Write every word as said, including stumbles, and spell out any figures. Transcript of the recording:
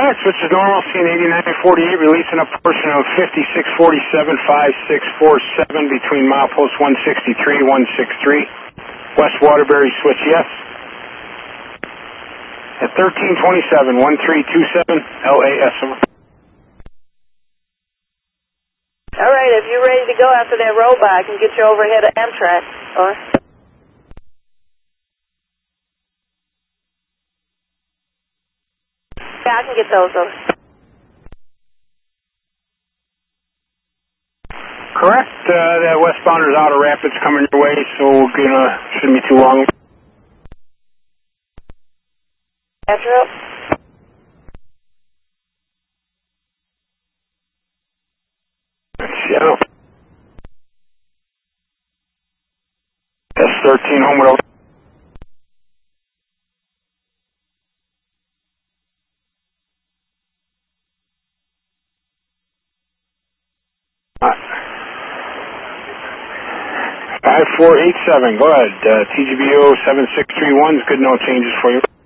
Alright, switch to normal, C N eighty-nine forty-eight, releasing a portion of fifty-six forty-seven, five six four seven between milepost one sixty-three, one sixty-three. West Waterbury, switch yes. At thirteen twenty-seven, one three two seven, L A S. Alright, if you're ready to go after that robot, I can get you overhead of Amtrak. Or... Yeah, I can get those over. Correct. Uh, that westbounder's out of Rapids coming your way, so we're gonna, shouldn't be too long. After up. Yeah. S thirteen homeward over. five four eight seven, go ahead. Uh, T G B O seven six three one is good, no changes for you.